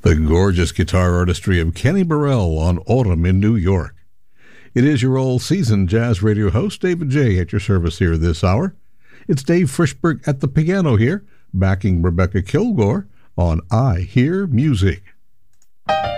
The gorgeous guitar artistry of Kenny Burrell on Autumn in New York. It is your all-season jazz radio host, David J., at your service here this hour. It's Dave Frischberg at the piano here, backing Rebecca Kilgore on I Hear Music.